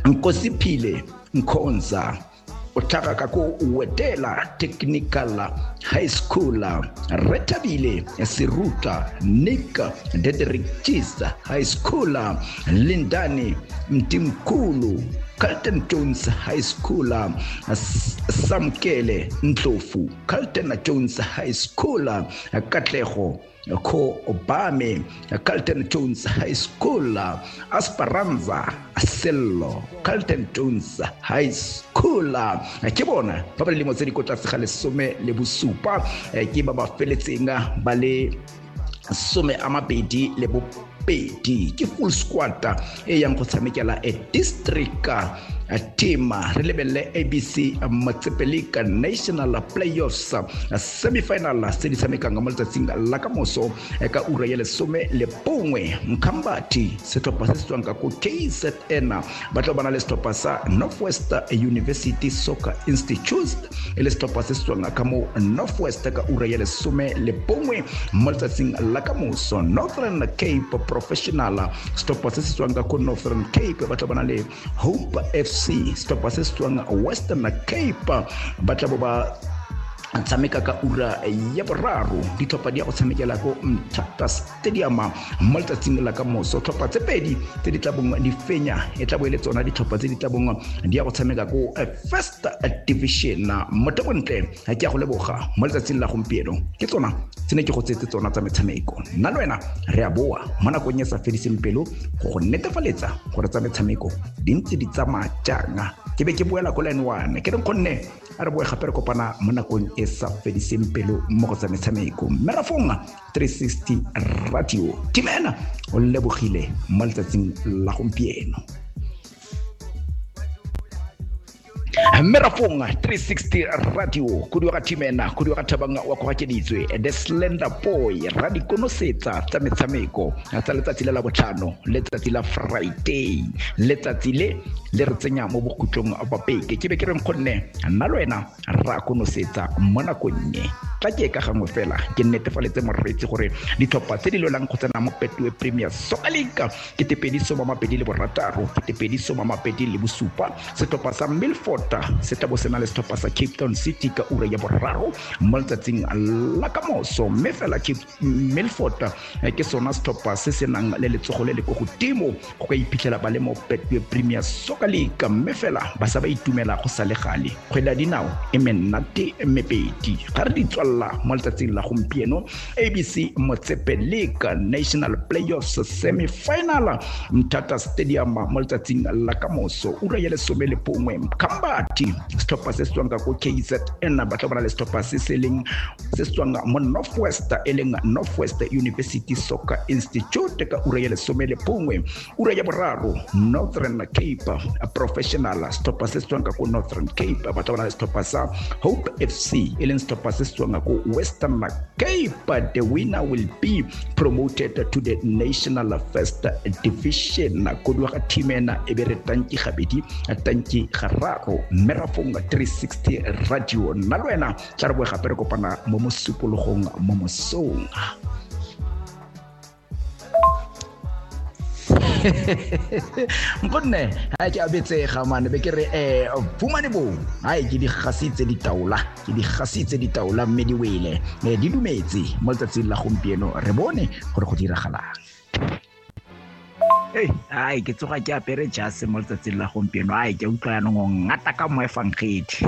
Nkosiphile Nkhonza Otlhaga ka ko Wetela Technical High School, Retabile Siruta Nick Dedrick Chisa High School, Lindani Mtimkulu Carlton Jones High School, Samkele Ndlofu Carlton Jones High School, Katlego Ko Obame Carlton Jones High School, Esperanza Sello Carlton Jones High School. Ke bona ba ba le mo tse di kotla segale some le bosupa ke ba ba feletsenga ba le some amabedi le bopedi ke full squad e yang go tshamekela e district team re lebelle ABC Matsepelika National Playoffs semifinal se di tshamekang mo letsatsing la kamoso ka ura ya lesome le bongwe Mkhambati setlhopha se se tswang ka ko KZN ba tlo bana le setlhopha sa Northwest University Soccer Institute le setlhopha se se tswang ka mo Northwest ka ura ya lesome le bongwe mo letsatsing la kamoso Northern Cape Professional setlhopha se se tswang ka ko Northern Cape ba tlo bana le Hope FC setlhopha se se tswang Western Cape ba tla ba tsameka ka ura ya boraro ditlhopha di go tshamekela ko Mthatha Stadium mo letsatsing la kamoso tlhopha tse pedi tse di tla bong di fenya e tla boele tsona ditlhopha tse di tla bong di go tshameka ko First Division Motobontle ha ke go leboga mo letsatsing la gompieno ke tsona tsene ke go tsetse tsona tsa metshameko nna le wena re a boa mo nakong ya sa fediseng pelo go netefaletsa gore tsa metshameko di ntse di tsamaya janga ke be ke boela ko line 1 ke re khonne a re boe gape re kopana mo nakong e sa fediseng pelo mo go tsa metshameko Merafonga 360 Radio Timena o lebogile mo letsatsing la gompieno Merafonga 360 Radio kudu ga Timena kudu ga Thabanga wa go gakeditswe the Slender Boy radikonosetsa tsa metshameko tsa letsatsi la botlhano letsatsi la Friday letsatsi le re tsenya mo bokutlong ba peke ke be ke reng khonne nna le wena ra konosetsa mo nakonnye tla ke ka gangwe fela ke netefaletse moretsi gore ditlhopha tse di lolang go tsena mo Betway Premier Soccer League ke tepediso mo mapedi le borataro ke tepediso mo mapedi le bosupa setlhopha sa Milford se tla bo sena le setlhopha sa Cape Town City ka ura ya boraro mo letsatsing la kamoso mme fela Milford ke sona setlhopha se se nang le letsogo le le go godimo go ka iphitlhela ba le mo Betway Premier Soccer League mme fela ba sa ba itumela go sa le gale kgwela dinao e menate mepedi ga re di tswalla mo letsatsing la gompieno ABC Matsepelika National Playoffs semifinal Mthatha Stadium mo letsatsing la kamoso ura ya lesome le bongwe Mkhambati setlhopha se se tswang ka ko KZN ba tla bana le setlhopha se se tswang mo Northwest Northwest University Soccer Institute ka ura ya lesome le bongwe ura ya boraro Northern Cape Professional setlhopha se se tswang ka ko Northern Cape ba tla bana le setlhopha sa Hope FC setlhopha se se tswang ka Western Cape. The winner will be promoted to the National First Division kudu ga Timena e be re tanki gabedi tanki gararo Merafonga 360 Radio nna le wena tla re boe gape re kopana mo mosupologong mo mosong Mkonne ha ke abetse ga mane be ke re fumane bo hai ke di gasitse ditaola mme di wele di dumetse mo letsatsing la gompieno re bone gore go diragalang ai ke tsoga ke apere jase mo letsatsing la gompieno ai ke utlwa yana go ngata ka mo efangedi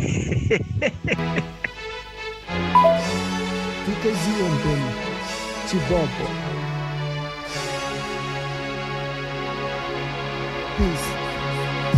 Tukaziwe mbele Chibobo Peace